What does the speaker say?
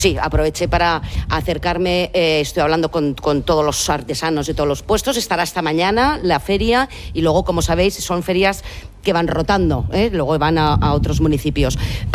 Sí, aproveché para acercarme, estoy hablando con todos los artesanos de todos los puestos, estará hasta mañana la feria y luego, como sabéis, son ferias que van rotando, luego van a otros municipios.